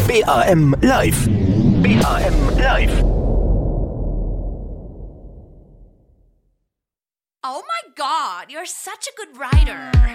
BAM Live. BAM Live. Oh my God, you're such a good writer.